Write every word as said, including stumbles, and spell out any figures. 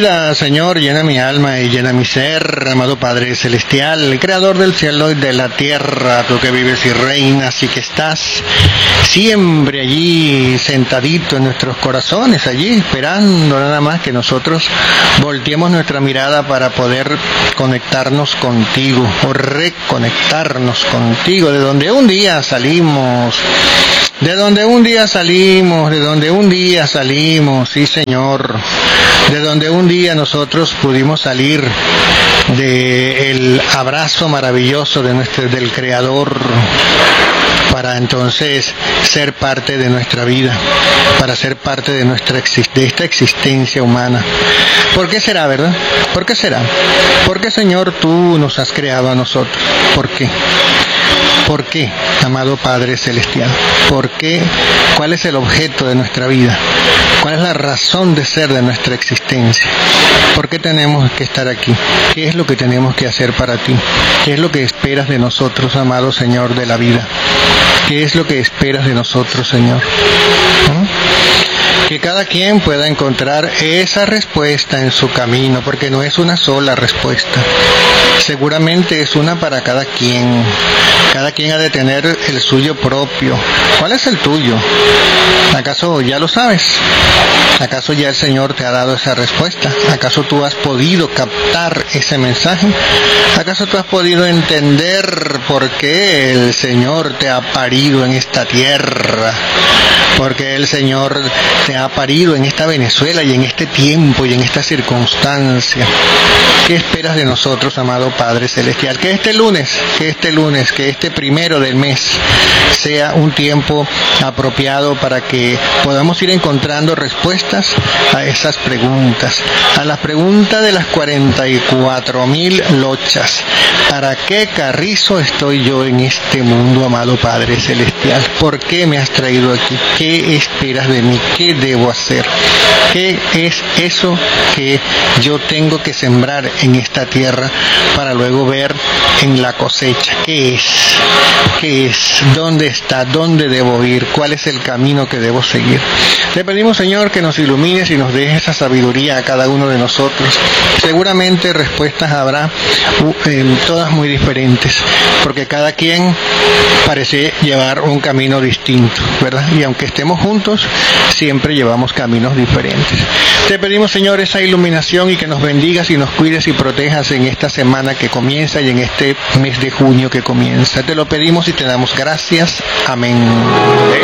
vida, Señor, llena mi alma y llena mi ser, amado Padre Celestial, el Creador del cielo y de la tierra, tú que vives y reinas y que estás siempre allí, sentadito en nuestros corazones, allí esperando nada más que nosotros volteemos nuestra mirada para poder conectarnos contigo o reconectarnos contigo, de donde un día salimos, de donde un día salimos, de donde un día salimos, sí Señor, de donde un día nosotros pudimos salir del abrazo maravilloso de nuestro, del Creador, para entonces ser parte de nuestra vida, para ser parte de nuestra de esta existencia humana. ¿Por qué será, verdad? ¿Por qué será? Porque, Señor, tú nos has creado a nosotros. ¿Por qué? ¿Por qué, amado Padre Celestial? ¿Por qué? ¿Cuál es el objeto de nuestra vida? ¿Cuál es la razón de ser de nuestra existencia? ¿Por qué tenemos que estar aquí? ¿Qué es lo que tenemos que hacer para ti? ¿Qué es lo que esperas de nosotros, amado Señor de la vida? ¿Qué es lo que esperas de nosotros, Señor? ¿Mm? Que cada quien pueda encontrar esa respuesta en su camino, porque no es una sola respuesta. Seguramente es una para cada quien. Cada quien ha de tener el suyo propio. ¿Cuál es el tuyo? ¿Acaso ya lo sabes? ¿Acaso ya el Señor te ha dado esa respuesta? ¿Acaso tú has podido captar ese mensaje? ¿Acaso tú has podido entender por qué el Señor te ha parido en esta tierra? ¿Por qué el Señor te ha parido en esta Venezuela y en este tiempo y en esta circunstancia? ¿Qué esperas de nosotros, amado Padre Celestial? Que este lunes, que este lunes, que este primero del mes sea un tiempo apropiado para que podamos ir encontrando respuestas a esas preguntas, a la pregunta de las cuarenta y cuatro mil lochas. ¿Para qué carrizo estoy yo en este mundo, amado Padre Celestial? ¿Por qué me has traído aquí? ¿Qué esperas de mí? ¿Qué debo hacer? ¿Qué es eso que yo tengo que sembrar en esta tierra para luego ver en la cosecha? ¿Qué es? ¿Qué es? ¿Dónde está? ¿Dónde debo ir? ¿Cuál es el camino que debo seguir? Te pedimos, Señor, que nos ilumines y nos dejes esa sabiduría a cada uno de nosotros. Seguramente respuestas habrá, eh, todas muy diferentes, porque cada quien parece llevar un camino distinto, ¿verdad? Y aunque estemos juntos, siempre llevamos caminos diferentes. Te pedimos, Señor, esa iluminación y que nos bendigas y nos cuides y protejas en esta semana que comienza y en este mes de junio que comienza. Te lo pedimos y te damos gracias. Amén.